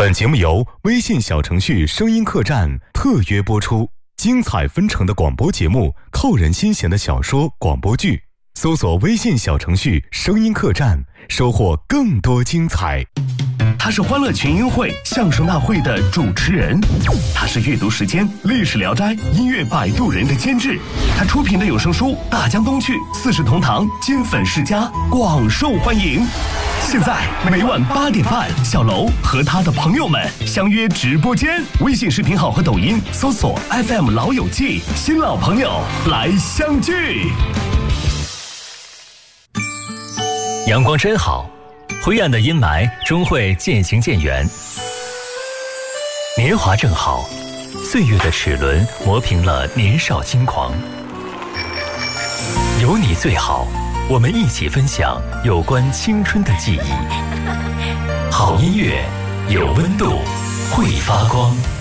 本节目由微信小程序声音客栈特约播出，精彩纷呈的广播节目，扣人心弦的小说广播剧，搜索微信小程序声音客栈，收获更多精彩。 他是欢乐群英会相声大会的主持人，他是阅读时间历史聊斋音乐摆渡人的监制，他出品的有声书大江东去四世同堂金粉世家广受欢迎。现在每晚8点半，小楼和他的朋友们相约直播间，微信视频号和抖音搜索 FM 老友记，新老朋友来相聚。 阳光真好，灰暗的阴霾终会渐行渐远。年华正好，岁月的齿轮磨平了年少轻狂。有你最好，我们一起分享有关青春的记忆。好音乐，有温度，会发光。